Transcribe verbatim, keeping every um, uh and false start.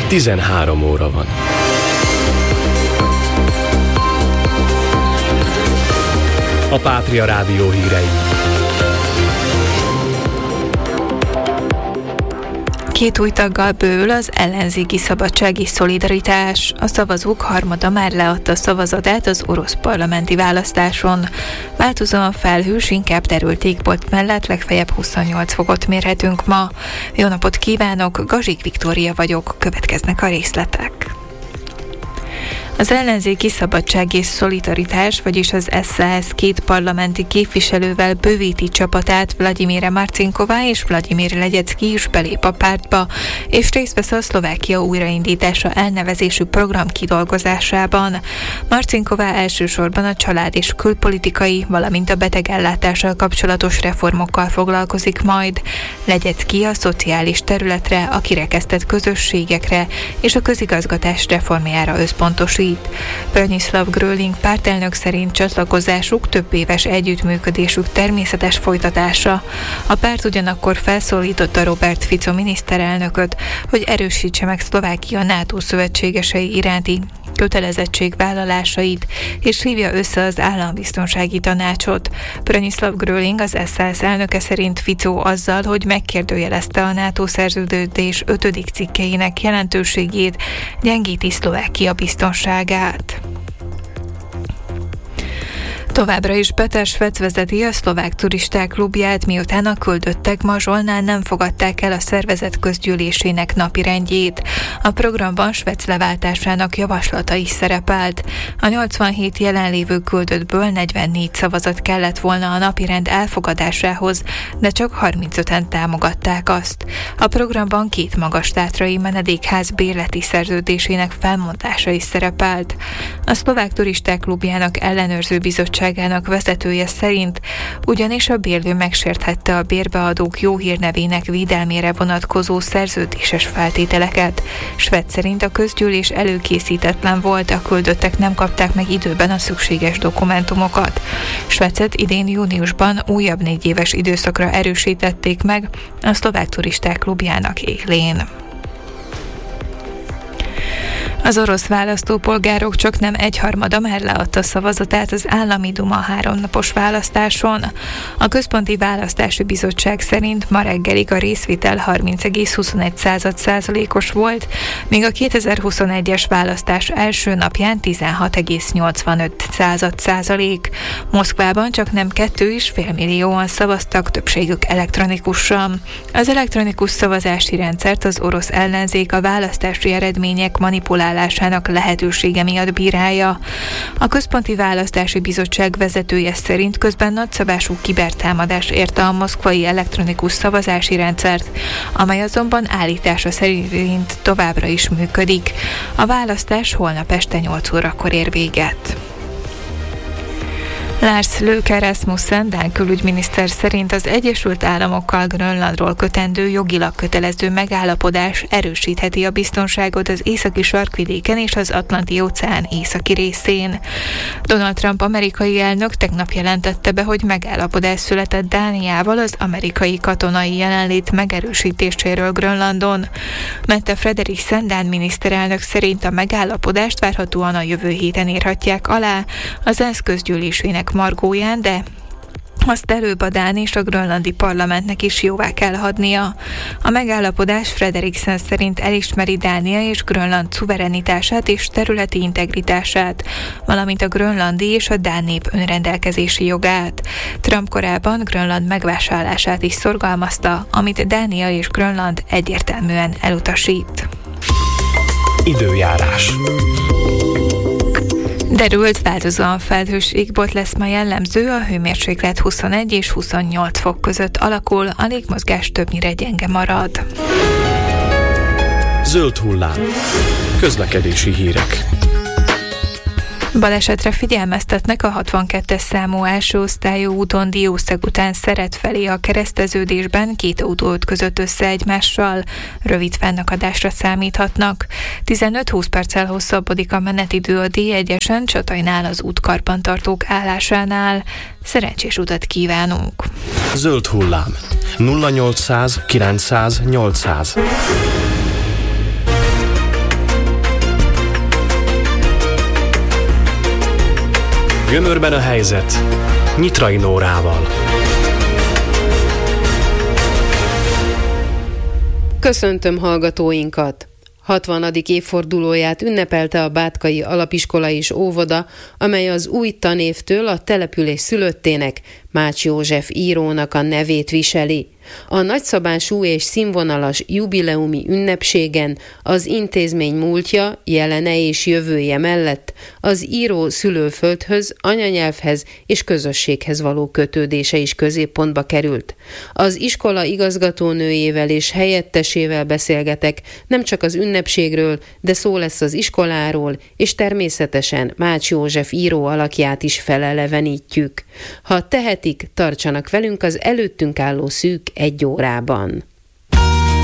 tizenhárom óra van. A Pátria Rádió hírei. Két új taggal bővül az ellenzéki szabadsági szolidaritás. A szavazók harmada már leadta szavazatát az orosz parlamenti választáson. Változóan felhős, inkább derült égbolt mellett legfeljebb huszonnyolc fokot mérhetünk ma. Jó napot kívánok, Gazsik Viktória vagyok, következnek a részletek. Az ellenzéki szabadság és szolidaritás, vagyis az es zé es két parlamenti képviselővel bővíti csapatát. Vladimíra Marcinková és Vladimír Legyecki is belép a pártba, és részt vesz a Szlovákia újraindítása elnevezésű program kidolgozásában. Marcinková elsősorban a család és külpolitikai, valamint a betegellátással kapcsolatos reformokkal foglalkozik majd. Legyecki a szociális területre, a kirekesztett közösségekre és a közigazgatás reformjára összpontosít. Branislav Gröling pártelnök szerint csatlakozásuk több éves együttműködésük természetes folytatása. A párt ugyanakkor felszólította Robert Fico miniszterelnököt, hogy erősítse meg Szlovákia NATO szövetségesei iránti kötelezettségvállalásait, és hívja össze az állambiztonsági tanácsot. Branislav Gröling, az es zé es elnöke szerint Fico azzal, hogy megkérdőjelezte a NATO szerződés ötödik cikkeinek jelentőségét, gyengíti Szlovákia biztonságát. Továbbra is Peter Svec vezeti a szlovák turisták klubját, miután a küldöttek Mazsolnál nem fogadták el a szervezet közgyűlésének napirendjét. A programban Svec leváltásának javaslata is szerepelt. A nyolcvanhét jelenlévő küldöttből negyvennégy szavazat kellett volna a napirend elfogadásához, de csak harmincöten támogatták azt. A programban két magastátrai menedékház bérleti szerződésének felmondása is szerepelt. A szlovák turisták klubjának ellenőrző bizottság vezetője szerint ugyanis a bérlő megsérthette a bérbeadók jó hírnevének védelmére vonatkozó szerződéses feltételeket. Svec szerint a közgyűlés előkészítetlen volt, a küldöttek nem kapták meg időben a szükséges dokumentumokat. Svecet idén júniusban újabb négy éves időszakra erősítették meg a szlovák turisták klubjának élén. Az orosz választópolgárok csak nem egyharmada már leadta szavazatát az állami duma háromnapos választáson. A Központi Választási Bizottság szerint ma reggelig a részvétel harminc egész huszonegy százalékos volt, míg a kétezer-huszonegyes választás első napján tizenhat egész nyolcvanöt százalék. Moszkvában csak nem kettő és fél millióan szavaztak, többségük elektronikusan. Az elektronikus szavazási rendszert az orosz ellenzék a választási eredmények manipulálásának lehetősége miatt bírálja. A Központi Választási Bizottság vezetője szerint közben nagyszabású kibertámadás érte a moszkvai elektronikus szavazási rendszert, amely azonban állítása szerint továbbra is működik. A választás holnap este nyolc órakor ér véget. Lars Løkke Rasmussen, dán külügyminiszter szerint az Egyesült Államokkal Grönlandról kötendő jogilag kötelező megállapodás erősítheti a biztonságot az északi sarkvidéken és az Atlanti-óceán északi részén. Donald Trump amerikai elnök tegnap jelentette be, hogy megállapodás született Dániával az amerikai katonai jelenlét megerősítéséről Grönlandon. Mette Frederiksen, dán miniszterelnök szerint a megállapodást várhatóan a jövő héten írhatják alá az ENSZ közgyűlésének margóján, de azt előbb a dán és a grönlandi parlamentnek is jóvá kell hagynia. A megállapodás Frederiksen szerint elismeri Dánia és Grönland szuverenitását és területi integritását, valamint a grönlandi és a dán nép önrendelkezési jogát. Trump korábban Grönland megvásárlását is szorgalmazta, amit Dánia és Grönland egyértelműen elutasít. Időjárás. Derült, változóan felhős égbolt lesz ma jellemző, a hőmérséklet huszonegy és huszonnyolc fok között alakul, a légmozgás többnyire gyenge marad. Zöld hullám. Közlekedési hírek. Balesetre figyelmeztetnek a hatvankettes számú első osztályú úton Diószeg után Szeret felé a kereszteződésben, két autó ütközött össze egymással. Rövid fennakadásra számíthatnak. tizenöt-húsz perccel hosszabbodik a menetidő a dé egyesen Csatajnál az útkarbantartók állásánál. Szerencsés utat kívánunk! Zöld hullám. nulla nyolcszáz kilencszáz nyolcszáz. Gömörben a helyzet Nyitrai Nórával. Köszöntöm hallgatóinkat! hatvanadik évfordulóját ünnepelte a Bátkai Alapiskola és Óvoda, amely az új tanévtől a település szülöttének, Mács József írónak a nevét viseli. A nagyszabású és színvonalas jubileumi ünnepségen az intézmény múltja, jelene és jövője mellett az író szülőföldhöz, anyanyelvhez és közösséghez való kötődése is középpontba került. Az iskola igazgatónőjével és helyettesével beszélgetek nem csak az ünnepségről, de szó lesz az iskoláról, és természetesen Mács József író alakját is felelevenítjük. Ha tehetik, tartsanak velünk az előttünk álló szűk egy órában.